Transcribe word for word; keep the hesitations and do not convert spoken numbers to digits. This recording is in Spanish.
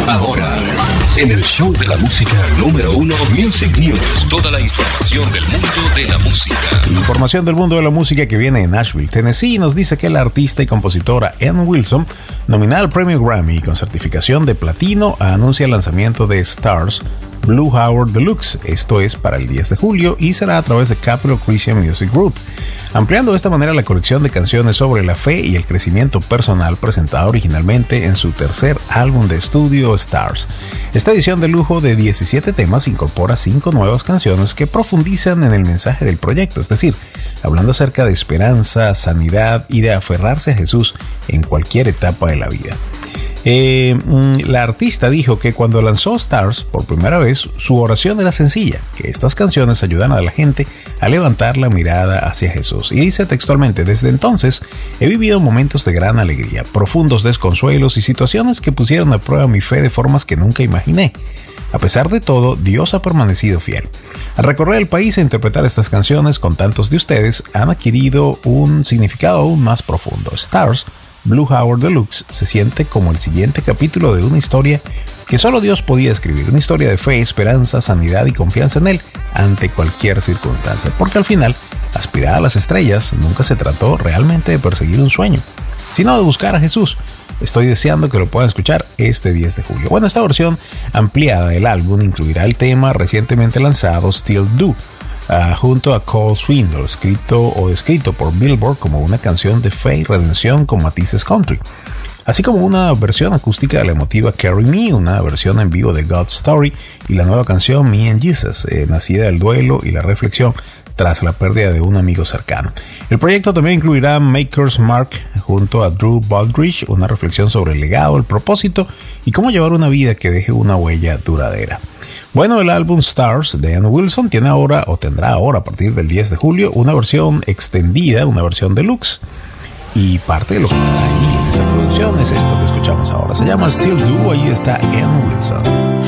Ahora, en el show de la música número uno, Music News. Toda la información del mundo de la música. Información del mundo de la música que viene de Nashville, Tennessee, nos dice que la artista y compositora Ann Wilson, nominada al premio Grammy con certificación de platino, anuncia el lanzamiento de Stars Blue Hour Deluxe. Esto es para el diez de julio y será a través de Capitol Christian Music Group, ampliando de esta manera la colección de canciones sobre la fe y el crecimiento personal presentada originalmente en su tercer álbum de estudio Stars. Esta edición de lujo de diecisiete temas incorpora cinco nuevas canciones que profundizan en el mensaje del proyecto, es decir, hablando acerca de esperanza, sanidad y de aferrarse a Jesús en cualquier etapa de la vida. Eh, la artista dijo que cuando lanzó Stars por primera vez, su oración era sencilla, que estas canciones ayudaran a la gente a levantar la mirada hacia Jesús. Y dice textualmente: desde entonces he vivido momentos de gran alegría, profundos desconsuelos y situaciones que pusieron a prueba mi fe de formas que nunca imaginé. A pesar de todo, Dios ha permanecido fiel. Al recorrer el país e interpretar estas canciones con tantos de ustedes, han adquirido un significado aún más profundo. Stars Blue Hour Deluxe se siente como el siguiente capítulo de una historia que solo Dios podía escribir, una historia de fe, esperanza, sanidad y confianza en Él ante cualquier circunstancia, porque al final, aspirar a las estrellas nunca se trató realmente de perseguir un sueño, sino de buscar a Jesús. Estoy deseando que lo puedan escuchar este diez de julio. Bueno, esta versión ampliada del álbum incluirá el tema recientemente lanzado Still Do, Uh, junto a Cole Swindle, escrito o descrito por Billboard como una canción de fe y redención con matices country, así como una versión acústica de la emotiva Carry Me, una versión en vivo de God's Story y la nueva canción Me and Jesus, eh, nacida del duelo y la reflexión tras la pérdida de un amigo cercano. El proyecto también incluirá Maker's Mark junto a Drew Baldridge, una reflexión sobre el legado, el propósito y cómo llevar una vida que deje una huella duradera. Bueno, el álbum Stars de Ann Wilson tiene ahora, o tendrá ahora a partir del diez de julio, una versión extendida, una versión deluxe. Y parte de lo que está ahí en esa producción es esto que escuchamos ahora. Se llama Still Do, ahí está Ann Wilson.